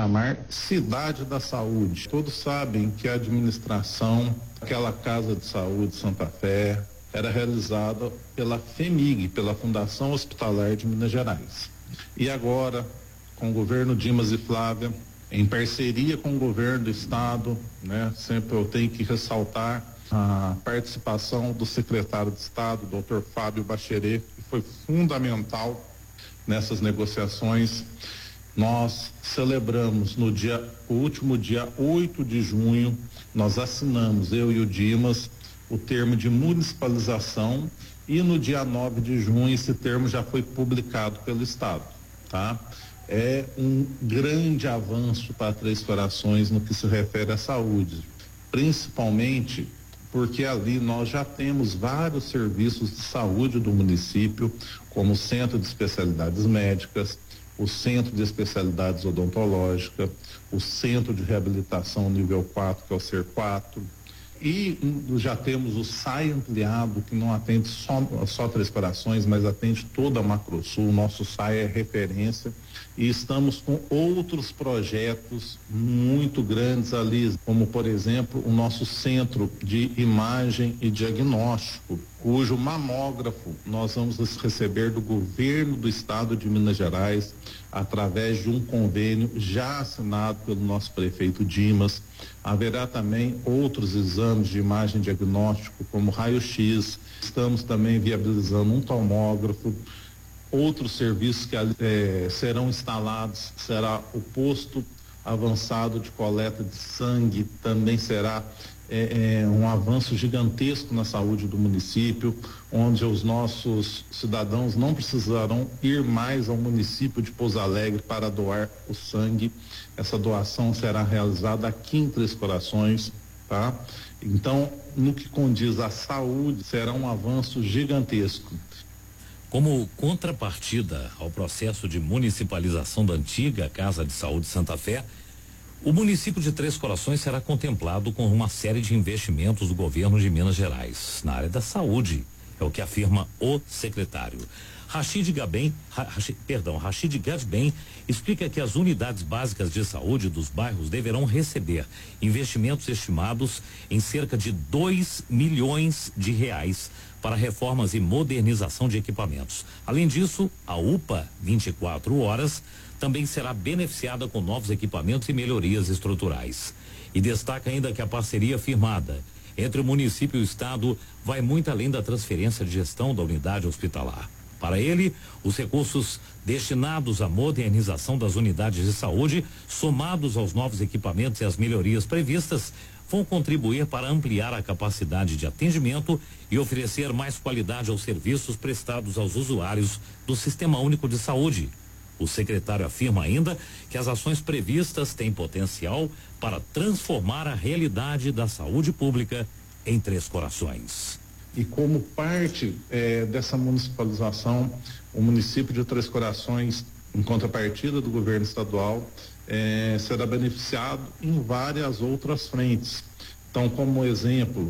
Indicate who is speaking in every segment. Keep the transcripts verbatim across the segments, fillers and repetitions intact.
Speaker 1: chamar Cidade da Saúde. Todos sabem que a administração, aquela Casa de Saúde Santa Fé, era realizada pela FEMIG, pela Fundação Hospitalar de Minas Gerais. E agora, com o governo Dimas e Flávia, em parceria com o governo do estado, né, sempre eu tenho que ressaltar a participação do secretário de Estado, doutor Fábio Bacheret, que foi fundamental nessas negociações. Nós celebramos no dia, o último dia oito de junho, nós assinamos, eu e o Dimas, o termo de municipalização, e no dia nove de junho esse termo já foi publicado pelo estado, tá? É um grande avanço para Três Corações no que se refere à saúde, principalmente porque ali nós já temos vários serviços de saúde do município, como o Centro de Especialidades Médicas, o Centro de Especialidades Odontológicas, o Centro de Reabilitação nível quatro, que é o C E R quatro, e já temos o S A I ampliado, que não atende só, só Três Corações, mas atende toda a Macrosul. Nosso S A I é referência, e estamos com outros projetos muito grandes ali, como por exemplo o nosso Centro de Imagem e Diagnóstico, cujo mamógrafo nós vamos receber do governo do estado de Minas Gerais, através de um convênio já assinado pelo nosso prefeito Dimas. Haverá também outros exames de imagem e diagnóstico, como raio-x. Estamos também viabilizando um tomógrafo. Outros serviços que eh, serão instalados será o posto avançado de coleta de sangue, também será é, é, um avanço gigantesco na saúde do município, onde os nossos cidadãos não precisarão ir mais ao município de Pouso Alegre para doar o sangue. Essa doação será realizada aqui em Três Corações, tá? Então, no que condiz à saúde, será um avanço gigantesco.
Speaker 2: Como contrapartida ao processo de municipalização da antiga Casa de Saúde Santa Fé, o município de Três Corações será contemplado com uma série de investimentos do governo de Minas Gerais na área da saúde, é o que afirma o secretário. Rachid Gabem, Rachid, perdão, Rachid Gadbem explica que as unidades básicas de saúde dos bairros deverão receber investimentos estimados em cerca de dois milhões de reais para reformas e modernização de equipamentos. Além disso, a U P A vinte e quatro horas também será beneficiada com novos equipamentos e melhorias estruturais. E destaca ainda que a parceria firmada entre o município e o estado vai muito além da transferência de gestão da unidade hospitalar. Para ele, os recursos destinados à modernização das unidades de saúde, somados aos novos equipamentos e às melhorias previstas, vão contribuir para ampliar a capacidade de atendimento e oferecer mais qualidade aos serviços prestados aos usuários do Sistema Único de Saúde. O secretário afirma ainda que as ações previstas têm potencial para transformar a realidade da saúde pública em Três Corações.
Speaker 1: E como parte eh, dessa municipalização, o município de Três Corações, em contrapartida do governo estadual, eh, será beneficiado em várias outras frentes. Então, como exemplo,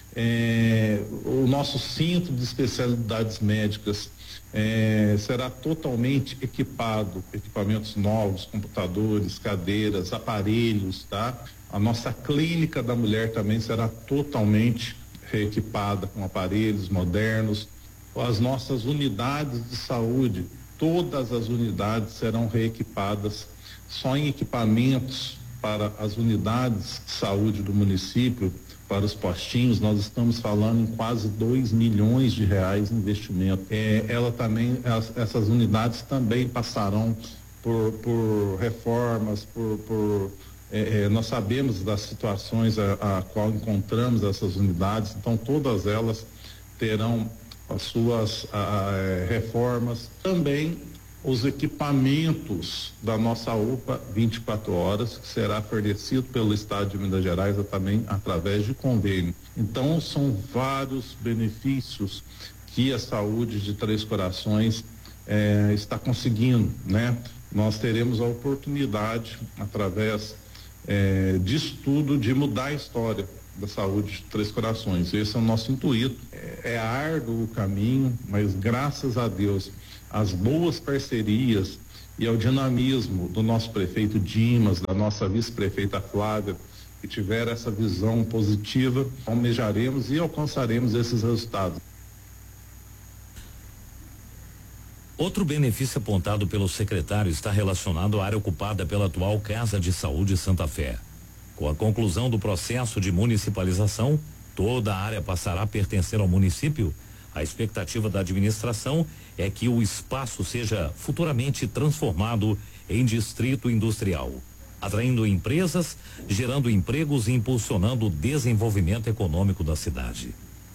Speaker 1: eh, o nosso Centro de Especialidades Médicas eh, será totalmente equipado, equipamentos novos, computadores, cadeiras, aparelhos, tá? A nossa Clínica da Mulher também será totalmente reequipada com aparelhos modernos. As nossas unidades de saúde, todas as unidades serão reequipadas. Só em equipamentos para as unidades de saúde do município, para os postinhos, nós estamos falando em quase dois milhões de reais de investimento. É, ela também, as, essas unidades também passarão por, por reformas, por, por É, é, nós sabemos das situações a, a qual encontramos essas unidades, então todas elas terão as suas a, a, reformas. Também os equipamentos da nossa U P A vinte e quatro horas, que será fornecido pelo estado de Minas Gerais também através de convênio. Então são vários benefícios que a saúde de Três Corações é, está conseguindo, né? Nós teremos a oportunidade, através É, de estudo, de mudar a história da saúde de Três Corações. Esse é o nosso intuito. É, é árduo o caminho, mas graças a Deus, as boas parcerias e ao dinamismo do nosso prefeito Dimas, da nossa vice-prefeita Flávia, que tiver essa visão positiva, almejaremos e alcançaremos esses resultados.
Speaker 2: Outro benefício apontado pelo secretário está relacionado à área ocupada pela atual Casa de Saúde Santa Fé. Com a conclusão do processo de municipalização, toda a área passará a pertencer ao município. A expectativa da administração é que o espaço seja futuramente transformado em distrito industrial, atraindo empresas, gerando empregos e impulsionando o desenvolvimento econômico da cidade.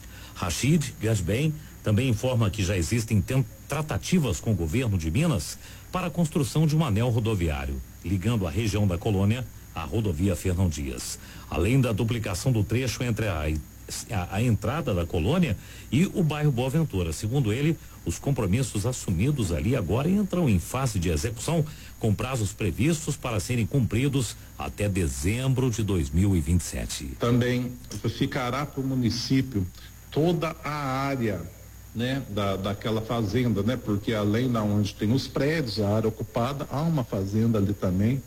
Speaker 2: Rachid Gasbem também informa que já existem tratativas com o governo de Minas para a construção de um anel rodoviário, ligando a região da Colônia à rodovia Fernão Dias, além da duplicação do trecho entre a A, a entrada da colônia e o bairro Boa Ventura. Segundo ele, os compromissos assumidos ali agora entram em fase de execução, com prazos previstos para serem cumpridos até dezembro de dois mil e vinte e sete.
Speaker 1: Também ficará para o município toda a área, né, da, daquela fazenda, né, porque além da onde tem os prédios, a área ocupada, há uma fazenda ali também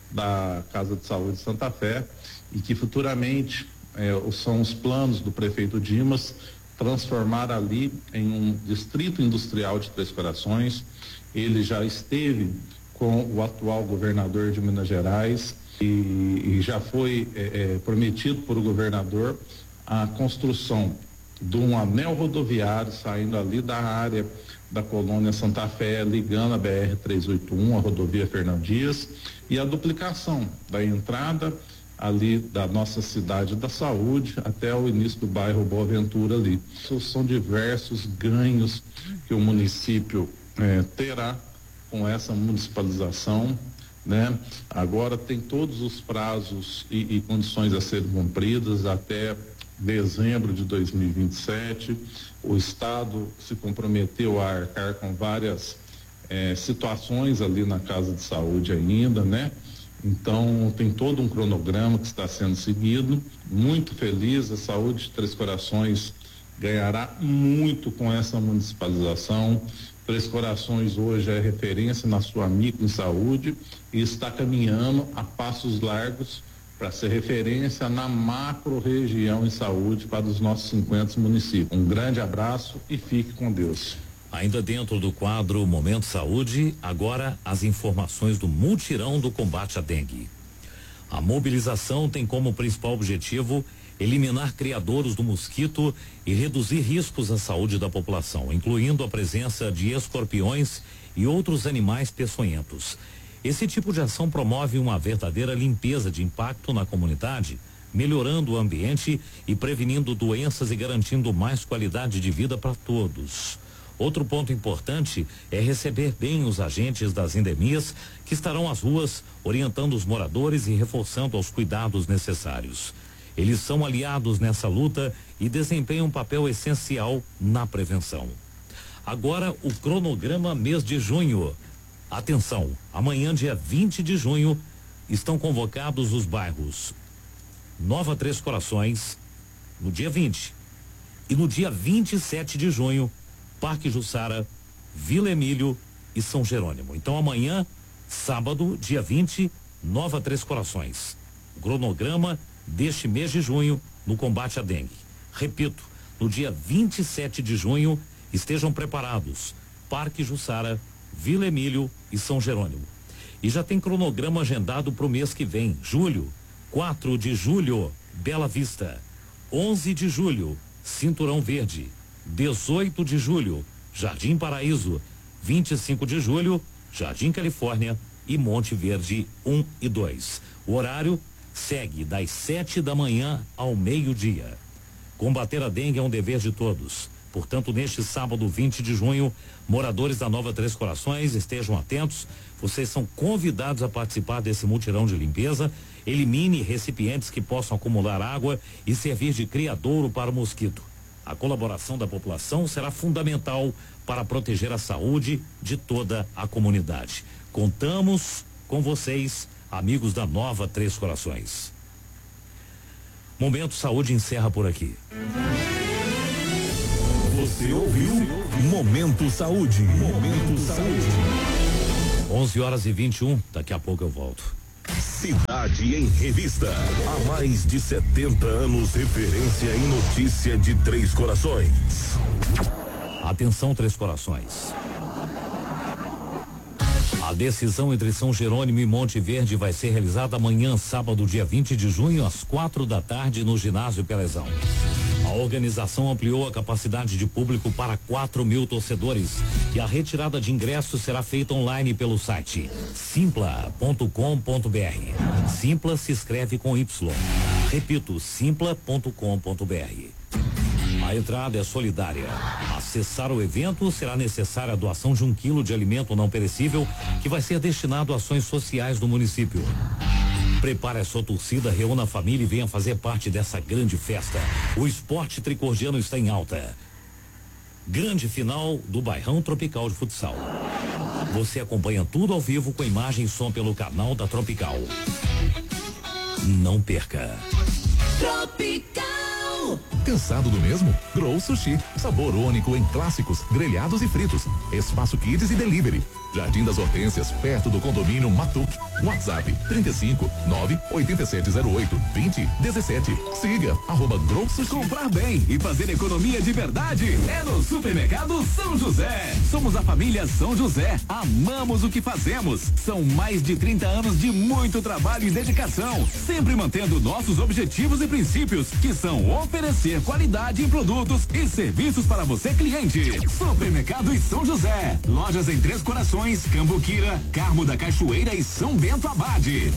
Speaker 1: da Casa de Saúde Santa Fé, e que futuramente É, são os planos do prefeito Dimas transformar ali em um distrito industrial de Três Corações. Ele já esteve com o atual governador de Minas Gerais e, e já foi é, é, prometido por o governador a construção de um anel rodoviário saindo ali da área da colônia Santa Fé, ligando a B R trezentos e oitenta e um, a rodovia Fernão Dias, e a duplicação da entrada ali da nossa cidade da saúde até o início do bairro Boa Ventura ali. São diversos ganhos que o município eh, terá com essa municipalização, né? Agora tem todos os prazos e, e condições a serem cumpridas até dezembro de dois mil e vinte e sete. O estado se comprometeu a arcar com várias eh, situações ali na Casa de Saúde ainda, né? Então, tem todo um cronograma que está sendo seguido. Muito feliz, a saúde de Três Corações ganhará muito com essa municipalização. Três Corações hoje é referência na sua micro em saúde e está caminhando a passos largos para ser referência na macro região em saúde para os nossos cinquenta municípios. Um grande abraço e fique com Deus.
Speaker 2: Ainda dentro do quadro Momento Saúde, agora as informações do mutirão do combate à dengue. A mobilização tem como principal objetivo eliminar criadouros do mosquito e reduzir riscos à saúde da população, incluindo a presença de escorpiões e outros animais peçonhentos. Esse tipo de ação promove uma verdadeira limpeza de impacto na comunidade, melhorando o ambiente e prevenindo doenças e garantindo mais qualidade de vida para todos. Outro ponto importante é receber bem os agentes das endemias que estarão às ruas, orientando os moradores e reforçando os cuidados necessários. Eles são aliados nessa luta e desempenham um papel essencial na prevenção. Agora, o cronograma mês de junho. Atenção, amanhã, dia vinte de junho, estão convocados os bairros Nova Três Corações, no dia vinte, e no dia vinte e sete de junho, Parque Jussara, Vila Emílio e São Jerônimo. Então amanhã, sábado, dia vinte, Nova Três Corações. O cronograma deste mês de junho no combate à dengue. Repito, no dia vinte e sete de junho, estejam preparados Parque Jussara, Vila Emílio e São Jerônimo. E já tem cronograma agendado para o mês que vem, julho. quatro de julho, Bela Vista. onze de julho, Cinturão Verde. dezoito de julho, Jardim Paraíso. vinte e cinco de julho, Jardim Califórnia e Monte Verde um e dois. O horário segue das sete da manhã ao meio-dia. Combater a dengue é um dever de todos. Portanto, neste sábado, vinte de junho, moradores da Nova Três Corações, estejam atentos. Vocês são convidados a participar desse mutirão de limpeza. Elimine recipientes que possam acumular água e servir de criadouro para o mosquito. A colaboração da população será fundamental para proteger a saúde de toda a comunidade. Contamos com vocês, amigos da Nova Três Corações. Momento Saúde encerra por aqui.
Speaker 3: Você ouviu Momento Saúde. Momento Saúde.
Speaker 2: onze horas e vinte e um, daqui a pouco eu volto.
Speaker 3: Cidade em Revista. Há mais de setenta anos, referência em notícia de Três Corações.
Speaker 2: Atenção, Três Corações. A decisão entre São Jerônimo e Monte Verde vai ser realizada amanhã, sábado, dia vinte de junho, às quatro da tarde, no ginásio Pelezão. A organização ampliou a capacidade de público para quatro mil torcedores e a retirada de ingressos será feita online pelo site simpla ponto com ponto br. Simpla se escreve com Y. Repito, simpla ponto com ponto br. A entrada é solidária. Acessar o evento será necessária a doação de um quilo de alimento não perecível que vai ser destinado a ações sociais do município. Prepare a sua torcida, reúna a família e venha fazer parte dessa grande festa. O esporte tricordiano está em alta. Grande final do Bairrão Tropical de Futsal. Você acompanha tudo ao vivo com imagem e som pelo canal da Tropical. Não perca.
Speaker 4: Tropical.
Speaker 5: Cansado do mesmo? Grow Sushi. Sabor único em clássicos, grelhados e fritos. Espaço Kids e Delivery. Jardim das Hortênsias, perto do condomínio Matuque. WhatsApp trinta e cinco, nove oito sete zero oito, vinte, dezessete. Siga, arroba Grow Sushi.
Speaker 6: Comprar bem e fazer economia de verdade é no Supermercado São José. Somos a família São José. Amamos o que fazemos. São mais de trinta anos de muito trabalho e dedicação. Sempre mantendo nossos objetivos e princípios, que são oferecer qualidade em produtos e serviços para você, cliente. Supermercado e São José. Lojas em Três Corações, Cambuquira, Carmo da Cachoeira e São Bento Abade.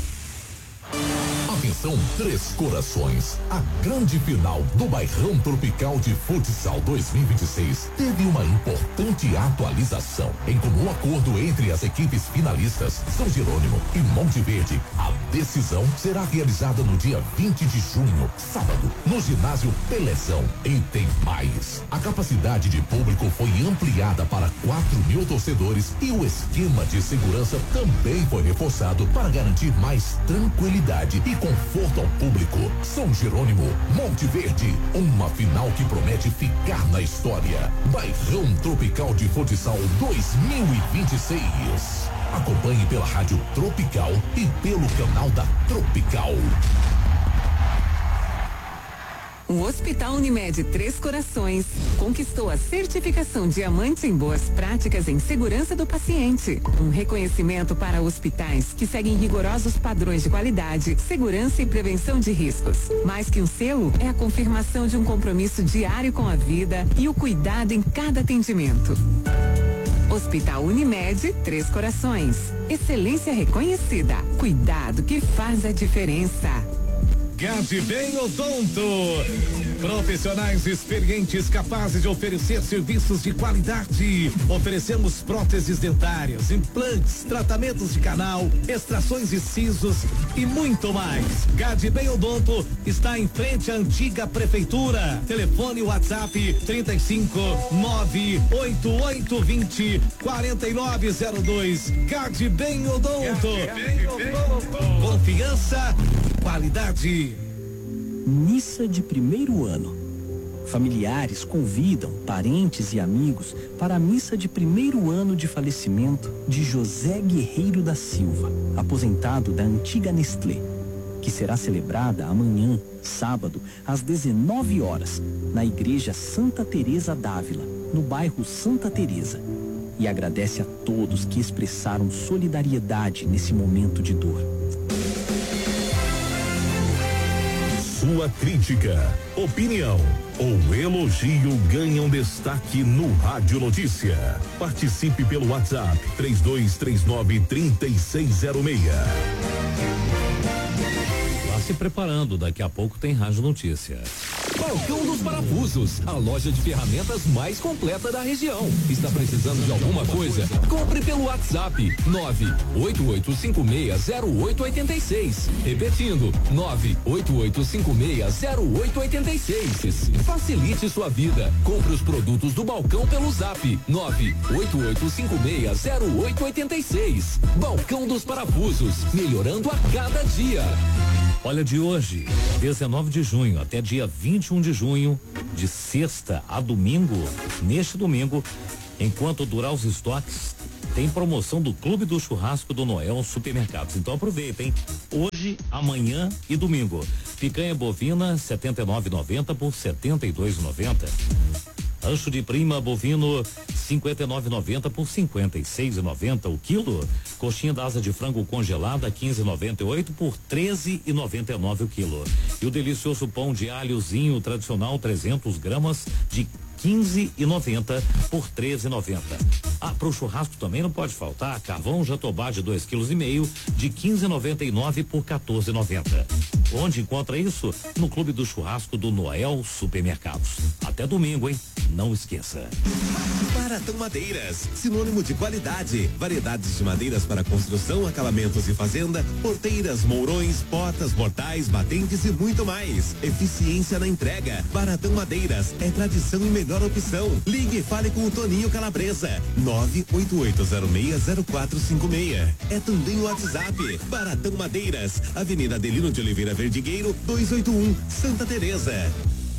Speaker 5: Atenção, Três Corações. A grande final do Bairrão Tropical de Futsal dois mil e vinte e seis teve uma importante atualização. Em comum acordo entre as equipes finalistas, São Jerônimo e Monte Verde, a decisão será realizada no dia vinte de junho, sábado, no ginásio Pelezão. E tem mais. A capacidade de público foi ampliada para quatro mil torcedores e o esquema de segurança também foi reforçado para garantir mais tranquilidade e conforto ao público. São Jerônimo, Monte Verde, uma final que promete ficar na história. Bairrão Tropical de Futsal dois mil e vinte e seis. Acompanhe pela Rádio Tropical e pelo canal da Tropical.
Speaker 7: O Hospital Unimed Três Corações conquistou a certificação Diamante em Boas Práticas em Segurança do Paciente. Um reconhecimento para hospitais que seguem rigorosos padrões de qualidade, segurança e prevenção de riscos. Mais que um selo, é a confirmação de um compromisso diário com a vida e o cuidado em cada atendimento. Hospital Unimed Três Corações. Excelência reconhecida. Cuidado que faz a diferença.
Speaker 8: Gade Bem Odonto. Profissionais experientes capazes de oferecer serviços de qualidade. Oferecemos próteses dentárias, implantes, tratamentos de canal, extrações de sisos e muito mais. Gade Bem Odonto está em frente à antiga prefeitura. Telefone WhatsApp trinta e cinco, nove oito oito vinte, quarenta e nove zero dois. Gade Bem Odonto. Confiança, qualidade.
Speaker 9: Missa de primeiro ano. Familiares convidam parentes e amigos para a missa de primeiro ano de falecimento de José Guerreiro da Silva, aposentado da antiga Nestlé, que será celebrada amanhã, sábado, às dezenove horas, na Igreja Santa Teresa d'Ávila, no bairro Santa Teresa, e agradece a todos que expressaram solidariedade nesse momento de dor.
Speaker 3: Sua crítica, opinião ou elogio ganham destaque no Rádio Notícia. Participe pelo WhatsApp três dois três nove, três seis zero seis.
Speaker 2: Vá se preparando, daqui a pouco tem Rádio Notícia.
Speaker 10: Balcão dos Parafusos, a loja de ferramentas mais completa da região. Está precisando de alguma coisa? Compre pelo WhatsApp nove oito oito cinco seis zero oito oito seis. Repetindo, nove oito oito cinco seis zero oito oito seis. Facilite sua vida. Compre os produtos do balcão pelo Zap nove oito oito cinco seis zero oito oito seis. Balcão dos Parafusos, melhorando a cada dia.
Speaker 2: Olha, de hoje, dezenove de junho até dia vinte e um de junho, de sexta a domingo, neste domingo, enquanto durar os estoques, tem promoção do Clube do Churrasco do Noel Supermercados. Então aproveita, hein? Hoje, amanhã e domingo. Picanha bovina setenta e nove e noventa por setenta e dois e noventa. Ancho de prima bovino cinquenta e nove e noventa por cinquenta e seis e noventa o quilo. Coxinha da asa de frango congelada quinze e noventa e oito por treze e noventa e nove o quilo. E o delicioso pão de alhozinho tradicional trezentos gramas de quinze e noventa por treze e noventa. Ah, pro churrasco também não pode faltar carvão jatobá de dois quilos e meio de quinze e noventa e nove por quatorze e noventa. Onde encontra isso? No Clube do Churrasco do Noel Supermercados. Até domingo, hein? Não esqueça.
Speaker 11: Baratão Madeiras, sinônimo de qualidade, variedades de madeiras para construção, acabamentos e fazenda, porteiras, mourões, portas, portais, batentes e muito mais. Eficiência na entrega. Baratão Madeiras é tradição e melhor opção. Ligue e fale com o Toninho Calabresa. nove oito oito zero seis zero quatro cinco seis. É também o WhatsApp. Baratão Madeiras, Avenida Adelino de Oliveira Verdigueiro, duzentos e oitenta e um, Santa Teresa.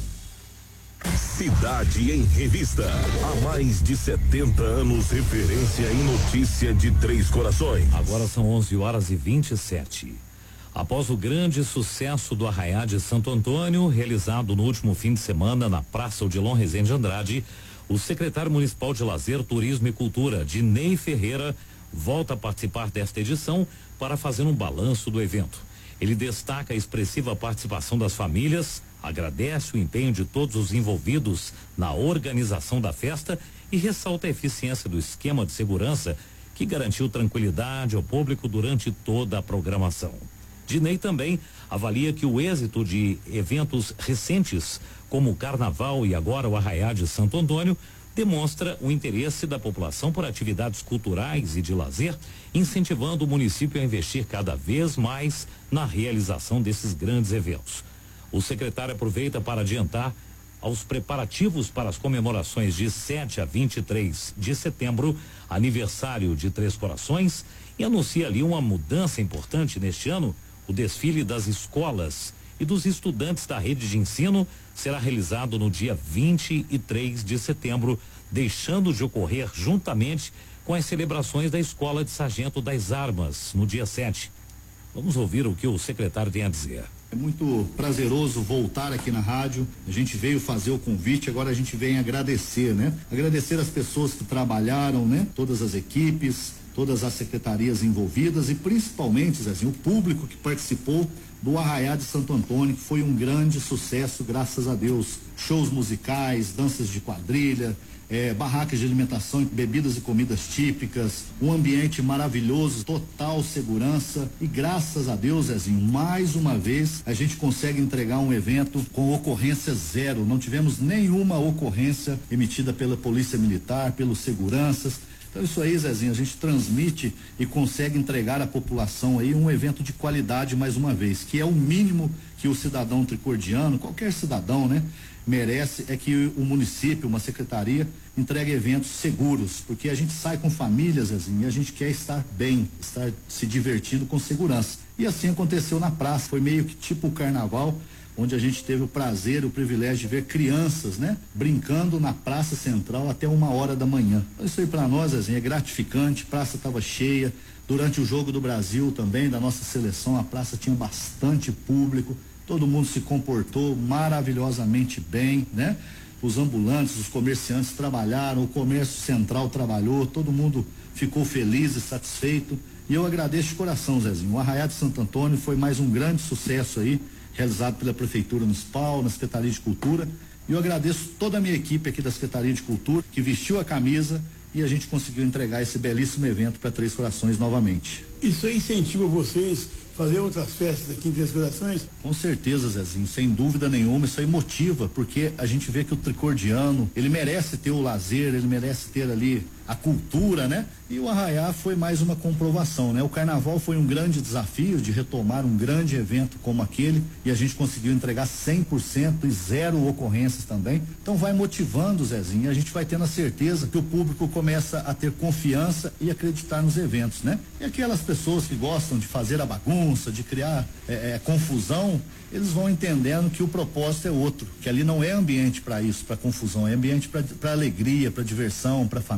Speaker 3: Cidade em Revista. Há mais de setenta anos, referência em notícia de Três Corações.
Speaker 2: Agora são onze horas e vinte e sete. Após o grande sucesso do Arraiá de Santo Antônio, realizado no último fim de semana na Praça Odilon Rezende Andrade, o secretário municipal de Lazer, Turismo e Cultura, Dinei Ferreira, volta a participar desta edição para fazer um balanço do evento. Ele destaca a expressiva participação das famílias, agradece o empenho de todos os envolvidos na organização da festa e ressalta a eficiência do esquema de segurança que garantiu tranquilidade ao público durante toda a programação. Dinei também avalia que o êxito de eventos recentes, como o Carnaval e agora o Arraiá de Santo Antônio, demonstra o interesse da população por atividades culturais e de lazer, incentivando o município a investir cada vez mais na realização desses grandes eventos. O secretário aproveita para adiantar aos preparativos para as comemorações de sete a vinte e três de setembro, aniversário de Três Corações, e anuncia ali uma mudança importante neste ano. O desfile das escolas e dos estudantes da rede de ensino será realizado no dia vinte e três de setembro, deixando de ocorrer juntamente com as celebrações da Escola de Sargento das Armas no dia sete. Vamos ouvir o que o secretário tem a dizer.
Speaker 12: É muito prazeroso voltar aqui na rádio. A gente veio fazer o convite, agora a gente vem agradecer, né? Agradecer as pessoas que trabalharam, né? Todas as equipes, todas as secretarias envolvidas e principalmente, Zezinho, o público que participou do Arraiá de Santo Antônio, que foi um grande sucesso, graças a Deus. Shows musicais, danças de quadrilha, É, barracas de alimentação, bebidas e comidas típicas, um ambiente maravilhoso, total segurança e graças a Deus, Zezinho, mais uma vez a gente consegue entregar um evento com ocorrência zero. Não tivemos nenhuma ocorrência emitida pela Polícia Militar, pelos seguranças. Então isso aí, Zezinho, a gente transmite e consegue entregar à população aí um evento de qualidade mais uma vez, que é o mínimo que o cidadão tricordiano, qualquer cidadão, né, merece, é que o município, uma secretaria, entregue eventos seguros, porque a gente sai com famílias, Zezinho, e a gente quer estar bem, estar se divertindo com segurança. E assim aconteceu na praça, foi meio que tipo o carnaval, onde a gente teve o prazer, o privilégio de ver crianças, né, brincando na praça central até uma hora da manhã. Então, isso aí para nós, Zezinho, é gratificante. A praça estava cheia. Durante o jogo do Brasil também, da nossa seleção, a praça tinha bastante público. Todo mundo se comportou maravilhosamente bem, né? Os ambulantes, os comerciantes trabalharam, o comércio central trabalhou, todo mundo ficou feliz e satisfeito. E eu agradeço de coração, Zezinho. O Arraiá de Santo Antônio foi mais um grande sucesso aí, realizado pela Prefeitura Municipal, na Secretaria de Cultura. E eu agradeço toda a minha equipe aqui da Secretaria de Cultura, que vestiu a camisa e a gente conseguiu entregar esse belíssimo evento para Três Corações novamente.
Speaker 13: Isso aí incentiva vocês fazer outras festas aqui em Três Corações?
Speaker 12: Com certeza, Zezinho, sem dúvida nenhuma, isso aí motiva, porque a gente vê que o tricordiano, ele merece ter o lazer, ele merece ter ali a cultura, né? E o Arraiá foi mais uma comprovação, né? O carnaval foi um grande desafio de retomar um grande evento como aquele e a gente conseguiu entregar cem por cento e zero ocorrências também. Então vai motivando, Zezinho, e a gente vai tendo a certeza que o público começa a ter confiança e acreditar nos eventos, né? E aquelas pessoas que gostam de fazer a bagunça, de criar é, é, confusão, eles vão entendendo que o propósito é outro, que ali não é ambiente para isso, para confusão, é ambiente para alegria, para diversão, para família,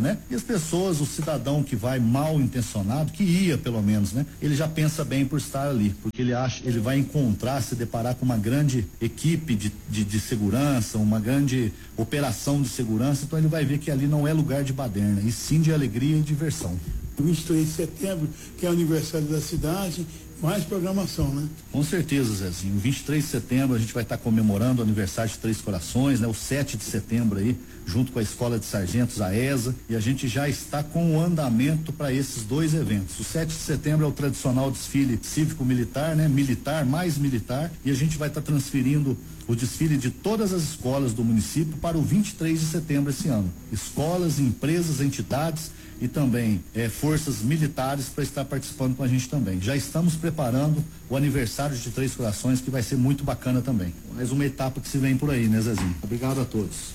Speaker 12: né? E as pessoas, o cidadão que vai mal intencionado, que ia pelo menos, né? Ele já pensa bem por estar ali, porque ele acha, ele vai encontrar, se deparar com uma grande equipe de, de, de segurança, uma grande operação de segurança, então ele vai ver que ali não é lugar de baderna, e sim de alegria e diversão.
Speaker 13: vinte e três de setembro, que é o aniversário da cidade, mais programação, né?
Speaker 12: Com certeza, Zezinho. vinte e três de setembro a gente vai estar tá comemorando o aniversário de Três Corações, né? O sete de setembro aí, junto com a Escola de Sargentos, a ESA, e a gente já está com o andamento para esses dois eventos. O sete de setembro é o tradicional desfile cívico-militar, né? Militar, mais militar, e a gente vai estar tá transferindo o desfile de todas as escolas do município para o vinte e três de setembro esse ano. Escolas, empresas, entidades e também eh, forças militares para estar participando com a gente também. Já estamos preparando o aniversário de Três Corações, que vai ser muito bacana também. Mais uma etapa que se vem por aí, né, Zezinho? Obrigado a todos.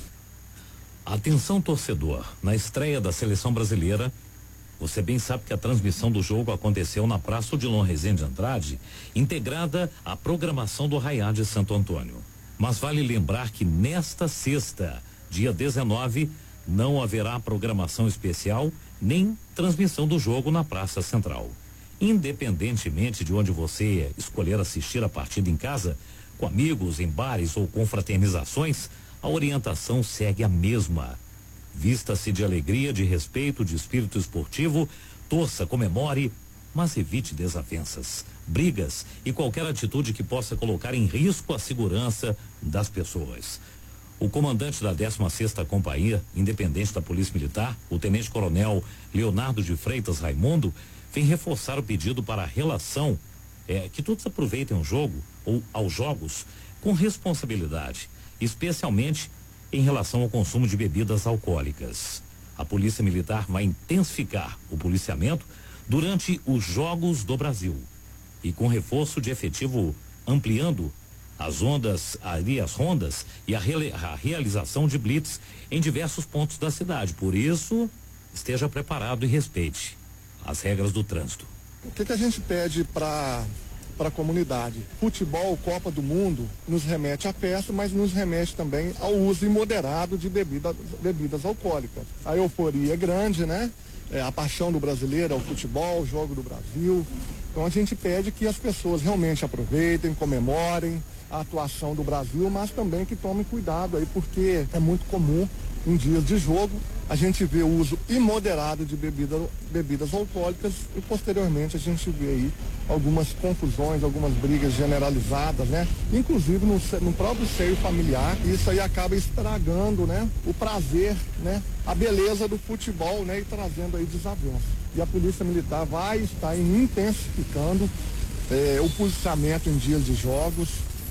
Speaker 2: Atenção, torcedor, na estreia da seleção brasileira, você bem sabe que a transmissão do jogo aconteceu na Praça Odilon Rezende Andrade, integrada à programação do Arraiá de Santo Antônio. Mas vale lembrar que nesta sexta, dia dezenove, não haverá programação especial nem transmissão do jogo na Praça Central. Independentemente de onde você escolher assistir a partida em casa, com amigos, em bares ou com fraternizações, a orientação segue a mesma. Vista-se de alegria, de respeito, de espírito esportivo, torça, comemore, mas evite desavenças, brigas e qualquer atitude que possa colocar em risco a segurança das pessoas. O comandante da décima sexta Companhia Independente da Polícia Militar, o tenente-coronel Leonardo de Freitas Raimundo, vem reforçar o pedido para a relação, é, que todos aproveitem o jogo ou aos jogos com responsabilidade, especialmente em relação ao consumo de bebidas alcoólicas. A Polícia Militar vai intensificar o policiamento durante os Jogos do Brasil e com reforço de efetivo ampliando as ondas, ali as rondas e a, re, a realização de blitz em diversos pontos da cidade. Por isso, esteja preparado e respeite as regras do trânsito.
Speaker 14: O que, que a gente pede para para a comunidade? Futebol, Copa do Mundo, nos remete à festa, mas nos remete também ao uso imoderado de bebida, bebidas alcoólicas. A euforia é grande, né? É, a paixão do brasileiro é o futebol, o jogo do Brasil. Então a gente pede que as pessoas realmente aproveitem, comemorem a atuação do Brasil, mas também que tomem cuidado aí, porque é muito comum em dias de jogo a gente vê o uso imoderado de bebida, bebidas alcoólicas e posteriormente a gente vê aí algumas confusões, algumas brigas generalizadas, né? Inclusive no, no próprio seio familiar, isso aí acaba estragando, né? O prazer, né? A beleza do futebol, né? E trazendo aí desavenças. E a Polícia Militar vai estar intensificando eh, o policiamento em dias de jogos,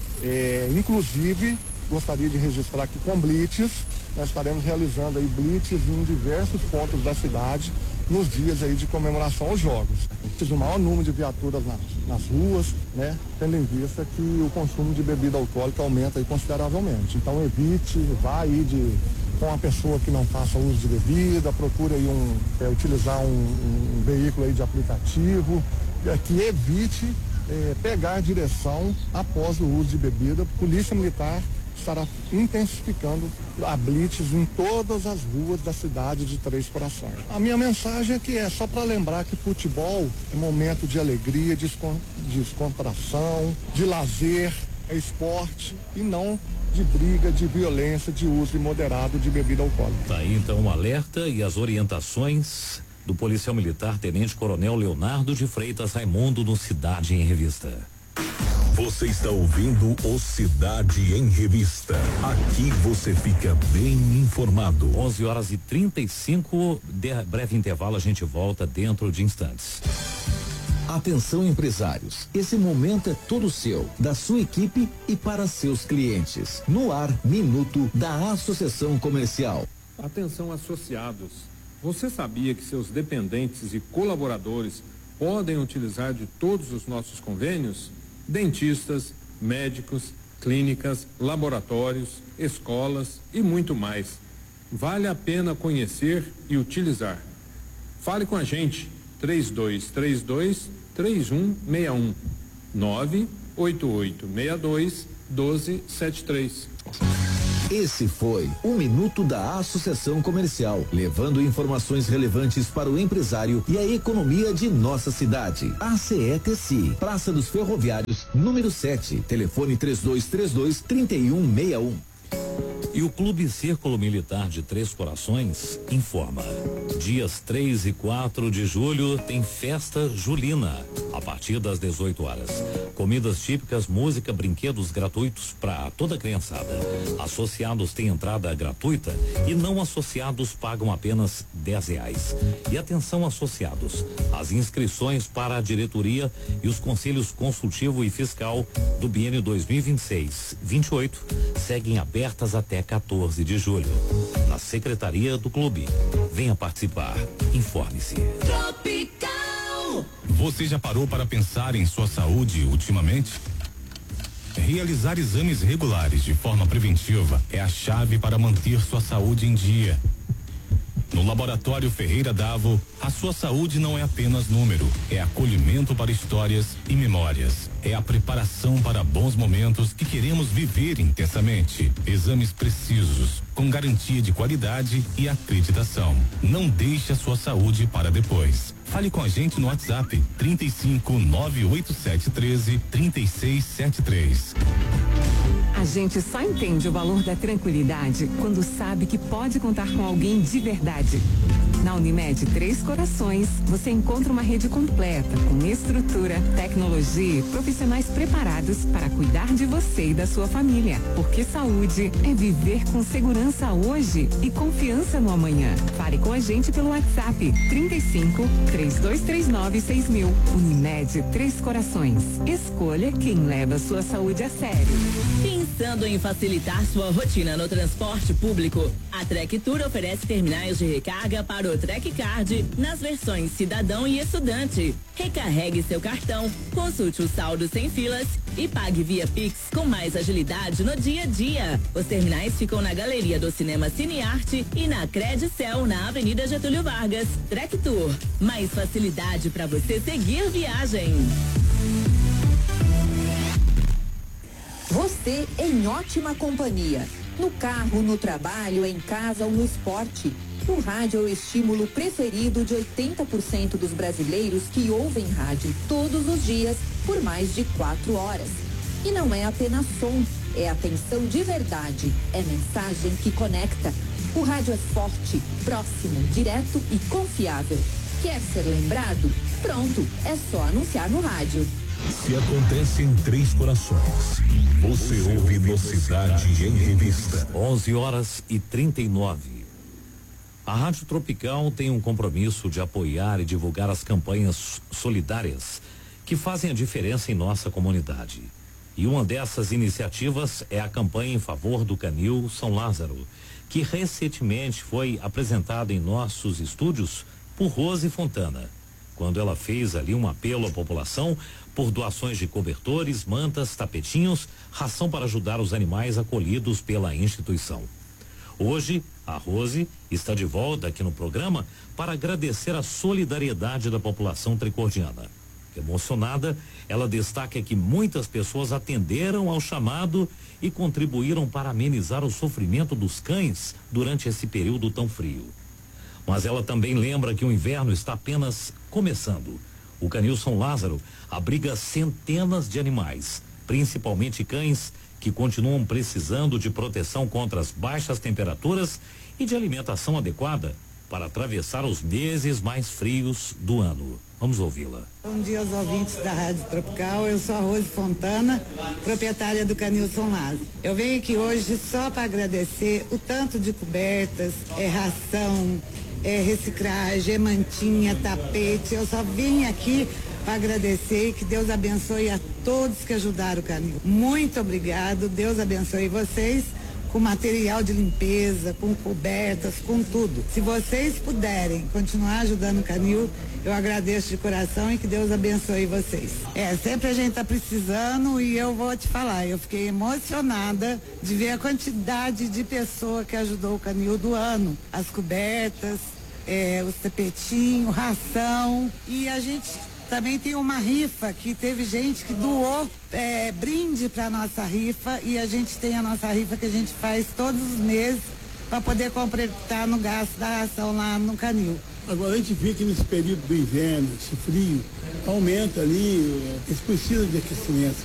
Speaker 14: eh, inclusive gostaria de registrar aqui com blitz. Nós estaremos realizando aí blitz em diversos pontos da cidade nos dias aí de comemoração aos jogos. O maior número de viaturas nas, nas ruas, né? Tendo em vista que o consumo de bebida alcoólica aumenta aí consideravelmente. Então evite, vá aí de, com uma pessoa que não faça uso de bebida, procure aí um, é, utilizar um, um veículo aí de aplicativo, é, que evite é, pegar direção após o uso de bebida. Polícia Militar estará intensificando a blitz em todas as ruas da cidade de Três Corações. A minha mensagem é que é só para lembrar que futebol é momento de alegria, de descontração, de lazer, é esporte e não de briga, de violência, de uso imoderado de bebida alcoólica.
Speaker 2: Tá aí então um alerta e as orientações do policial militar Tenente Coronel Leonardo de Freitas Raimundo no Cidade em Revista.
Speaker 3: Você está ouvindo o Cidade em Revista. Aqui você fica bem informado.
Speaker 2: onze horas e trinta e cinco, de breve intervalo, a gente volta dentro de instantes.
Speaker 15: Atenção, empresários, esse momento é todo seu, da sua equipe e para seus clientes. No ar, Minuto da Associação Comercial.
Speaker 16: Atenção, associados, você sabia que seus dependentes e colaboradores podem utilizar de todos os nossos convênios? Dentistas, médicos, clínicas, laboratórios, escolas e muito mais. Vale a pena conhecer e utilizar. Fale com a gente, três dois três dois, três um seis um, nove oito oito seis dois, um dois sete três.
Speaker 15: Esse foi o Minuto da Associação Comercial, levando informações relevantes para o empresário e a economia de nossa cidade. A C E T C I, Praça dos Ferroviários, número sete, telefone três dois três dois, três um seis um.
Speaker 2: E o Clube Círculo Militar de Três Corações informa: dias três e quatro de julho tem festa julina, a partir das dezoito horas. Comidas típicas, música, brinquedos gratuitos para toda a criançada. Associados têm entrada gratuita e não associados pagam apenas dez reais. E atenção, associados, as inscrições para a diretoria e os conselhos consultivo e fiscal do biênio dois mil e vinte e seis vinte e oito seguem abertas até quatorze de julho, na secretaria do clube. Venha participar. Informe-se.
Speaker 4: Tropical.
Speaker 17: Você já parou para pensar em sua saúde ultimamente? Realizar exames regulares de forma preventiva é a chave para manter sua saúde em dia. No Laboratório Ferreira Davo, a sua saúde não é apenas número, é acolhimento para histórias e memórias. É a preparação para bons momentos que queremos viver intensamente. Exames precisos, com garantia de qualidade e acreditação. Não deixe a sua saúde para depois. Fale com a gente no WhatsApp trinta e cinco, nove oito sete um três, três seis sete três.
Speaker 7: A gente só entende o valor da tranquilidade quando sabe que pode contar com alguém de verdade. Na Unimed Três Corações, você encontra uma rede completa, com estrutura, tecnologia e profissionais preparados para cuidar de você e da sua família. Porque saúde é viver com segurança hoje e confiança no amanhã. Fale com a gente pelo WhatsApp trinta e cinco, três dois três nove, seis mil. Unimed Três Corações. Escolha quem leva sua saúde a sério.
Speaker 18: Pensando em facilitar sua rotina no transporte público, a Trek Tour oferece terminais de recarga para o Trek Card nas versões cidadão e estudante. Recarregue seu cartão, consulte o saldo sem filas e pague via Pix com mais agilidade no dia a dia. Os terminais ficam na galeria do Cinema Cinearte e na Credicel, na Avenida Getúlio Vargas. Trek Tour, mais facilidade para você seguir viagem.
Speaker 19: Você em ótima companhia. No carro, no trabalho, em casa ou no esporte. O rádio é o estímulo preferido de oitenta por cento dos brasileiros que ouvem rádio todos os dias por mais de quatro horas. E não é apenas som, é atenção de verdade, é mensagem que conecta. O rádio é forte, próximo, direto e confiável. Quer ser lembrado? Pronto, é só anunciar no rádio.
Speaker 3: Se acontece em Três Corações, você ouve no Cidade em Revista.
Speaker 2: onze horas e trinta e nove. A Rádio Tropical tem um compromisso de apoiar e divulgar as campanhas solidárias que fazem a diferença em nossa comunidade. E uma dessas iniciativas é a campanha em favor do Canil São Lázaro, que recentemente foi apresentada em nossos estúdios por Rose Fontana, quando ela fez ali um apelo à população por doações de cobertores, mantas, tapetinhos, ração para ajudar os animais acolhidos pela instituição. Hoje, a Rose está de volta aqui no programa para agradecer a solidariedade da população tricordiana. Emocionada, ela destaca que muitas pessoas atenderam ao chamado e contribuíram para amenizar o sofrimento dos cães durante esse período tão frio. Mas ela também lembra que o inverno está apenas começando. O Canil São Lázaro abriga centenas de animais, principalmente cães, que continuam precisando de proteção contra as baixas temperaturas e de alimentação adequada para atravessar os meses mais frios do ano. Vamos ouvi-la.
Speaker 20: Bom dia aos ouvintes da Rádio Tropical, eu sou a Rose Fontana, proprietária do Canil São Lázaro. Eu venho aqui hoje só para agradecer o tanto de cobertas, é ração, é reciclagem, é mantinha, tapete. Eu só vim aqui para agradecer e que Deus abençoe a todos que ajudaram o Canil. Muito obrigado, Deus abençoe vocês com material de limpeza, com cobertas, com tudo. Se vocês puderem continuar ajudando o Canil, eu agradeço de coração e que Deus abençoe vocês. É, sempre a gente tá precisando e eu vou te falar, eu fiquei emocionada de ver a quantidade de pessoas que ajudou o Canil do ano. As cobertas, é, os tapetinhos, ração, e a gente Também tem uma rifa que teve gente que doou é, brinde para nossa rifa e a gente tem a nossa rifa que a gente faz todos os meses para poder completar no gasto da ração lá no canil.
Speaker 13: Agora a gente vê que nesse período do inverno, esse frio, aumenta ali, eles precisam de aquecimento.